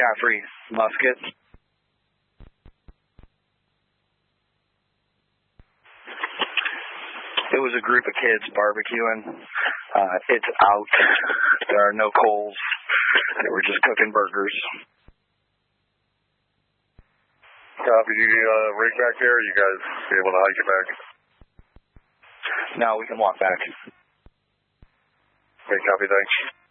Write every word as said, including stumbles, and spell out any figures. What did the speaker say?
Caffrey Musket. It was a group of kids barbecuing. Uh, it's out. There are no coals. They were just cooking burgers. Copy. You uh, rig back there, or you guys be able to hike it back? No, we can walk back. Okay, copy. Thanks.